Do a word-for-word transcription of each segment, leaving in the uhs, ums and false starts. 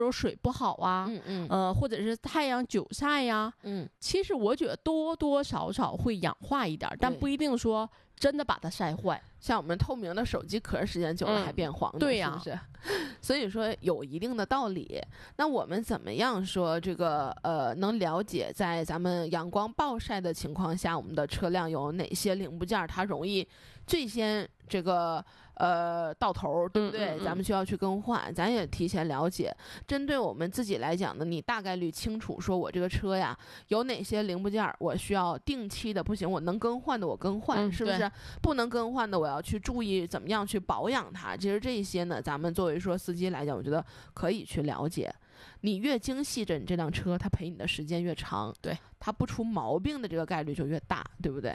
说水不好啊， 嗯嗯， 呃，或者是太阳久晒呀， 嗯， 其实我觉得多多少少会氧化一点，但不一定说真的把它晒坏。 像我们透明的手机壳时间久了还变黄的， 嗯、对呀、 是不是？所以说有一定的道理。那我们怎么样说这个呃能了解在咱们阳光暴晒的情况下，我们的车辆有哪些零部件它容易最先这个呃到头，对不对？ 嗯嗯嗯咱们需要去更换，咱也提前了解。针对我们自己来讲呢，你大概率清楚说我这个车呀有哪些零部件我需要定期的，不行我能更换的我更换， 嗯、 是不是？不能更换的我要去注意怎么样去保养它。其实这些呢，咱们作为说司机来讲，我觉得可以去了解。你越精细着你这辆车，它陪你的时间越长， 对， 它不出毛病的这个概率就越大，对不对？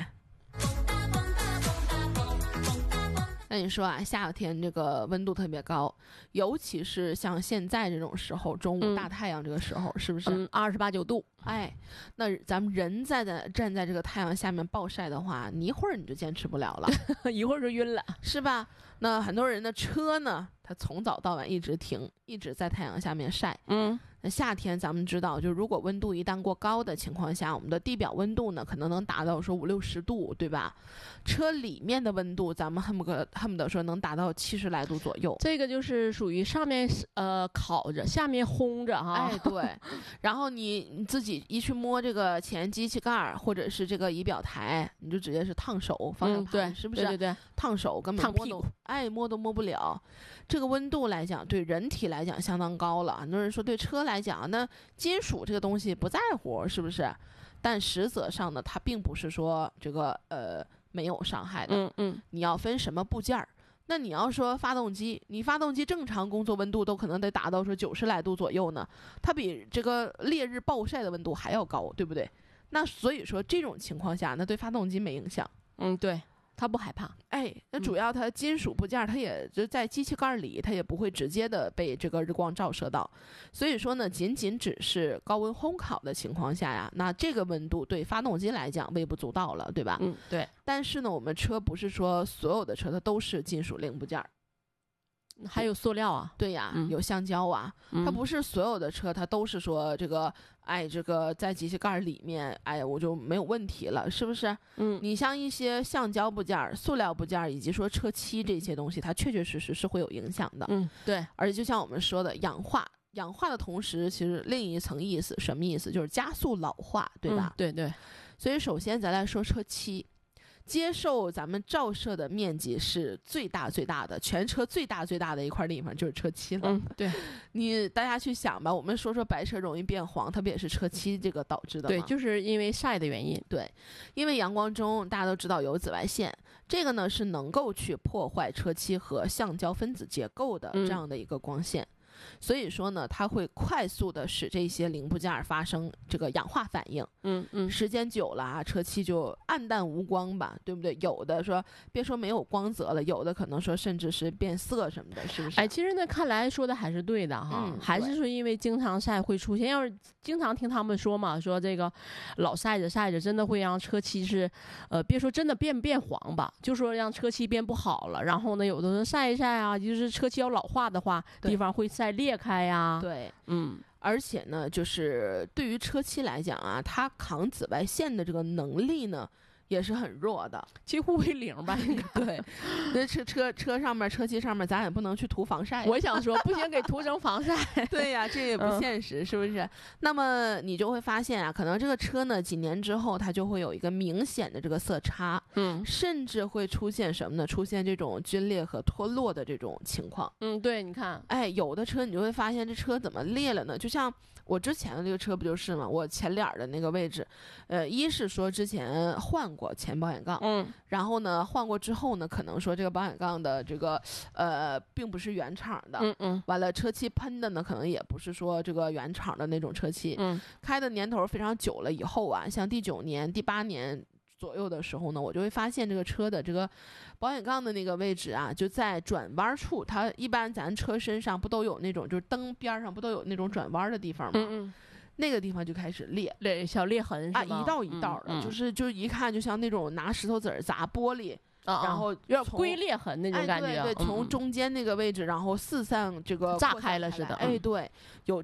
那你说啊，夏天这个温度特别高，尤其是像现在这种时候，中午大太阳这个时候，嗯、是不是？ 嗯，二十八九度。 哎，那咱们人在在站在这个太阳下面暴晒的话，你一会儿你就坚持不了了， 一会儿就晕了， 是吧？那很多人的车呢，它从早到晚一直停，一直在太阳下面晒。 嗯， 那夏天咱们知道，就如果温度一旦过高的情况下，我们的地表温度呢，可能能达到说五六十度，对吧？车里面的温度，咱们恨不得恨不得说能达到七十来度左右。 这个就是属于上面呃烤着，下面烘着哈。 哎，对。然后你你自己一去摸这个前机器盖或者是这个仪表台，你就直接是烫手，方向盘、 嗯、对， 是不是？ 对对对， 烫手根本烫屁股， 哎，摸都摸不了。这个温度来讲，对人体来讲相当高了。很多人说对车来讲，那金属这个东西不在乎，是不是？但实则上呢，它并不是说这个呃没有伤害的。 嗯嗯， 你要分什么部件儿？那你要说发动机，你发动机正常工作温度都可能得达到说九十来度左右呢，它比这个烈日暴晒的温度还要高，对不对？那所以说这种情况下，那对发动机没影响。 嗯，对。它不害怕， 哎，那主要它金属部件，它也就在机器盖里，它也不会直接的被这个日光照射到，所以说呢，仅仅只是高温烘烤的情况下呀，那这个温度对发动机来讲微不足道了，对吧？ 嗯，对。 但是呢，我们车不是说所有的车它都是金属零部件。 还有塑料啊， 对呀， 嗯、 有橡胶啊、嗯，它不是所有的车它都是说这个，哎，这个在机器盖里面，哎，我就没有问题了，是不是？ 嗯， 你像一些橡胶部件、塑料部件以及说车漆这些东西，它确确实实是会有影响的。 嗯，对。 而且就像我们说的，氧化，氧化的同时，其实另一层意思什么意思？就是加速老化，对吧？ 嗯、对对。 所以首先咱来说车漆。接受咱们照射的面积是最大最大的，全车最大最大的一块地方就是车漆了。 嗯，对， 你大家去想吧，我们说说白车容易变黄，它不也是车漆这个导致的吗？ 对，就是因为晒的原因。 对，因为阳光中大家都知道有紫外线，这个呢是能够去破坏车漆和橡胶分子结构的这样的一个光线。嗯，所以说呢，它会快速的使这些零部件发生这个氧化反应。 嗯嗯， 时间久了啊，车漆就暗淡无光吧，对不对？有的说别说没有光泽了，有的可能说甚至是变色什么的，是不是？ 哎，其实呢，看来说的还是对的哈， 嗯、 还是说因为经常晒会出现。要是经常听他们说嘛，说这个老晒着晒着，真的会让车漆是，呃，别说真的变变黄吧，就说让车漆变不好了。然后呢，有的人晒一晒啊，就是车漆要老化的话，地方会晒裂开呀。 对， 嗯。 而且呢，就是对于车漆来讲啊，它抗紫外线的这个能力呢，也是很弱的， 几乎为零吧。 对，那车车车上面车漆上面，咱也不能去涂防晒。 我想说，不行，给涂成防晒。 对呀，这也不现实，嗯、是不是？那么你就会发现啊，可能这个车呢，几年之后它就会有一个明显的这个色差， 嗯， 甚至会出现什么呢？出现这种皲裂和脱落的这种情况。 嗯，对，你看， 哎，有的车你就会发现这车怎么裂了呢？就像我之前的这个车不就是吗？我前脸的那个位置，呃，一是说之前换过前保险杠， 嗯， 然后呢换过之后呢，可能说这个保险杠的这个呃并不是原厂的， 嗯嗯， 完了车漆喷的呢，可能也不是说这个原厂的那种车漆， 嗯， 开的年头非常久了以后啊，像第九年、第八年左右的时候呢，我就会发现这个车的这个保险杠的那个位置啊，就在转弯处，它一般咱车身上不都有那种，就是灯边上不都有那种转弯的地方吗？ 嗯嗯， 那个地方就开始裂， 裂小裂痕是吧？ 啊，一道一道的， 嗯嗯、 就是就一看就像那种拿石头子儿砸玻璃。 啊、 然后有点龟裂痕那种感觉， 哎、对对， 嗯、 从中间那个位置，然后四散这个炸开了似的， 哎，对，有